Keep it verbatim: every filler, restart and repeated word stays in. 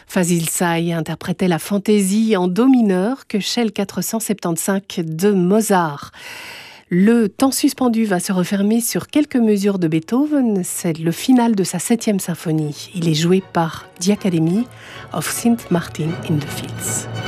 Fazil Say interprétait la fantaisie en do mineur que Shell quatre cent soixante-quinze de Mozart. Le temps suspendu va se refermer sur quelques mesures de Beethoven. C'est le final de sa septième symphonie. Il est joué par The Academy of Saint Martin in the Fields.